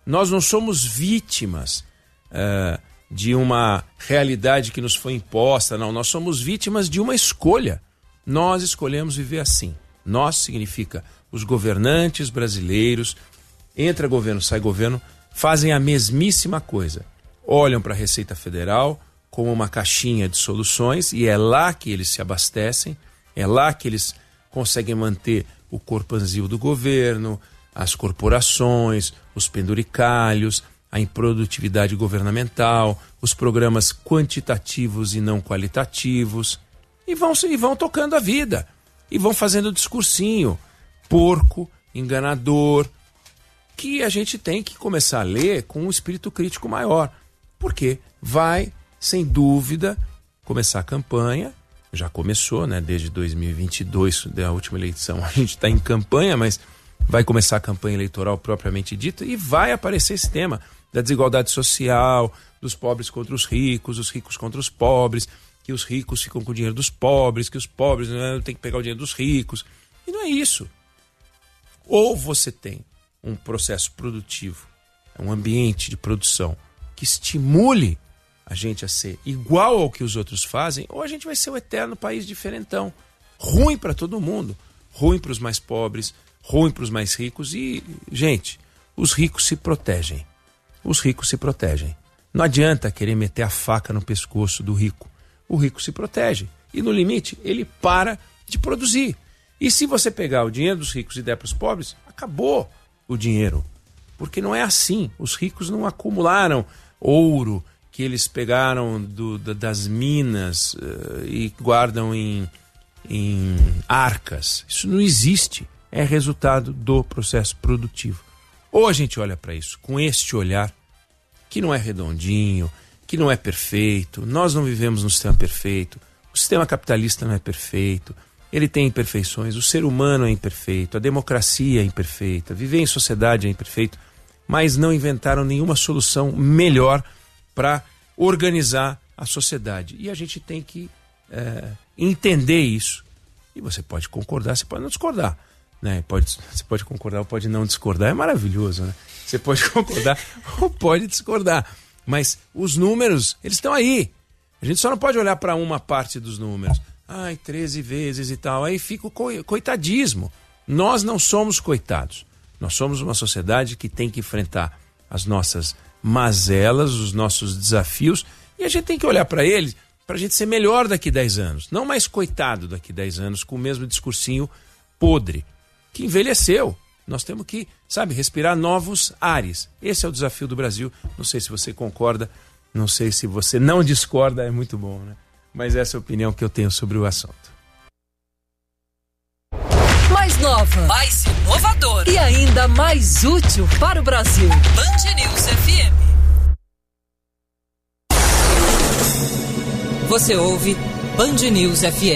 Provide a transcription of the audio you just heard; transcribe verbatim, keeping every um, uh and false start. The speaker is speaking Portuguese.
Nós não somos vítimas uh, de uma realidade que nos foi imposta, não. Nós somos vítimas de uma escolha. Nós escolhemos viver assim. Nós significa os governantes brasileiros, entra governo, sai governo, fazem a mesmíssima coisa. Olham para a Receita Federal como uma caixinha de soluções e é lá que eles se abastecem, é lá que eles conseguem manter o corpanzil do governo, as corporações, os penduricalhos, a improdutividade governamental, os programas quantitativos e não qualitativos, e vão, e vão tocando a vida, e vão fazendo discursinho porco, enganador, que a gente tem que começar a ler com um espírito crítico maior, porque vai, sem dúvida, começar a campanha. Já começou, né? Desde dois mil e vinte e dois, da última eleição, a gente está em campanha, mas vai começar a campanha eleitoral propriamente dita e vai aparecer esse tema da desigualdade social, dos pobres contra os ricos, os ricos contra os pobres, que os ricos ficam com o dinheiro dos pobres, que os pobres né, têm que pegar o dinheiro dos ricos. E não é isso. Ou você tem um processo produtivo, um ambiente de produção que estimule a gente a ser igual ao que os outros fazem, ou a gente vai ser o eterno país diferentão. Ruim para todo mundo. Ruim para os mais pobres, ruim para os mais ricos. E, gente, os ricos se protegem. Os ricos se protegem. Não adianta querer meter a faca no pescoço do rico. O rico se protege. E, no limite, ele para de produzir. E se você pegar o dinheiro dos ricos e der para os pobres, acabou o dinheiro. Porque não é assim. Os ricos não acumularam ouro que eles pegaram do, das minas uh, e guardam em, em arcas. Isso não existe. É resultado do processo produtivo. Ou a gente olha para isso com este olhar, que não é redondinho, que não é perfeito. Nós não vivemos num sistema perfeito. O sistema capitalista não é perfeito. Ele tem imperfeições. O ser humano é imperfeito. A democracia é imperfeita. Viver em sociedade é imperfeito. Mas não inventaram nenhuma solução melhor para organizar a sociedade. E a gente tem que é, entender isso. E você pode concordar, você pode não discordar. Né? Pode, você pode concordar ou pode não discordar. É maravilhoso, né? Você pode concordar ou pode discordar. Mas os números, eles estão aí. A gente só não pode olhar para uma parte dos números. Ai, treze vezes e tal. Aí fica o coitadismo. Nós não somos coitados. Nós somos uma sociedade que tem que enfrentar as nossas mazelas, os nossos desafios, e a gente tem que olhar para eles para a gente ser melhor daqui a dez anos, não mais coitado daqui a dez anos com o mesmo discursinho podre, que envelheceu. Nós temos que, sabe, respirar novos ares. Esse é o desafio do Brasil. Não sei se você concorda, não sei se você não discorda, é muito bom, né? Mas essa é a opinião que eu tenho sobre o assunto. Mais nova, mais inovador e ainda mais útil para o Brasil. Band News F M. Você ouve Band News F M.